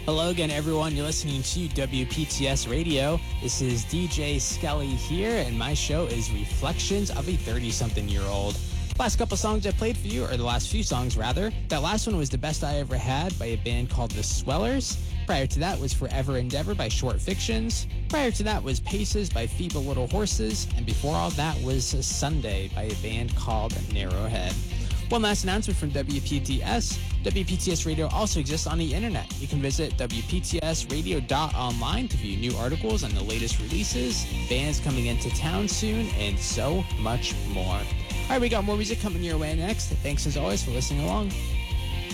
Hello again, everyone. You're listening to WPTS Radio. This is DJ Skelly here, and my show is Reflections of a 30-something-year-old. Last couple songs I played for you, or the last few songs, rather. That last one was The Best I Ever Had by a band called The Swellers. Prior to that was Forever Endeavor by Short Fictions. Prior to that was Paces by Feeble Little Horses. And before all that was Sunday by a band called Narrowhead. One last announcement from WPTS. WPTS Radio also exists on the internet. You can visit WPTSradio.online to view new articles on the latest releases, bands coming into town soon, and so much more. All right, we got more music coming your way next. Thanks as always for listening along.